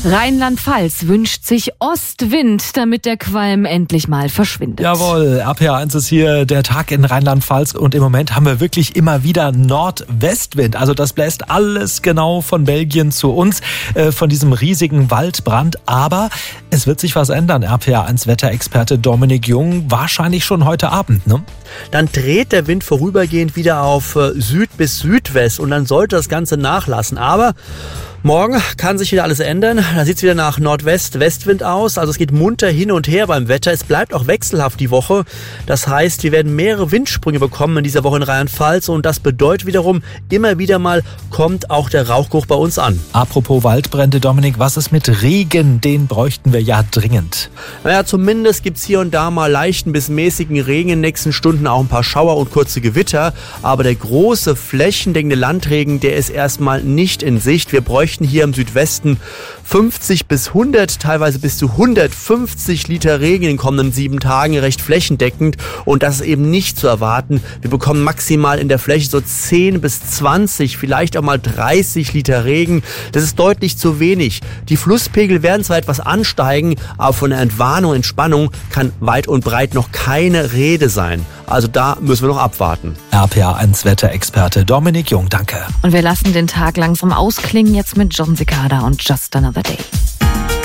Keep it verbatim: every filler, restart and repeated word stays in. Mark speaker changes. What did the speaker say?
Speaker 1: Rheinland-Pfalz wünscht sich Ostwind, damit der Qualm endlich mal verschwindet.
Speaker 2: Jawohl, R P A eins ist hier der Tag in Rheinland-Pfalz und im Moment haben wir wirklich immer wieder Nordwestwind. Also das bläst alles genau von Belgien zu uns, äh, von diesem riesigen Waldbrand. Aber es wird sich was ändern, R P A eins Wetterexperte Dominik Jung, wahrscheinlich schon heute Abend, ne?
Speaker 3: Dann dreht der Wind vorübergehend wieder auf Süd bis Südwest und dann sollte das Ganze nachlassen. Aber morgen kann sich wieder alles ändern. Da sieht es wieder nach Nordwest-Westwind aus. Also es geht munter hin und her beim Wetter. Es bleibt auch wechselhaft die Woche. Das heißt, wir werden mehrere Windsprünge bekommen in dieser Woche in Rheinland-Pfalz. Und das bedeutet wiederum, immer wieder mal kommt auch der Rauchgeruch bei uns an.
Speaker 2: Apropos Waldbrände, Dominik, was ist mit Regen? Den bräuchten wir ja dringend.
Speaker 3: Naja, zumindest gibt es hier und da mal leichten bis mäßigen Regen in den nächsten Stunden, auch ein paar Schauer und kurze Gewitter. Aber der große, flächendeckende Landregen, der ist erstmal nicht in Sicht. Wir bräuchten hier im Südwesten fünfzig bis hundert, teilweise bis zu hundertfünfzig Liter Regen in den kommenden sieben Tagen, recht flächendeckend. Und das ist eben nicht zu erwarten. Wir bekommen maximal in der Fläche so zehn bis zwanzig, vielleicht auch mal dreißig Liter Regen. Das ist deutlich zu wenig. Die Flusspegel werden zwar etwas ansteigen, aber von der Entwarnung, Entspannung kann weit und breit noch keine Rede sein. Also da müssen wir noch abwarten.
Speaker 2: R P A eins Wetterexperte Dominik Jung, danke.
Speaker 1: Und wir lassen den Tag langsam ausklingen, jetzt mit John Cicada und Just Another Day.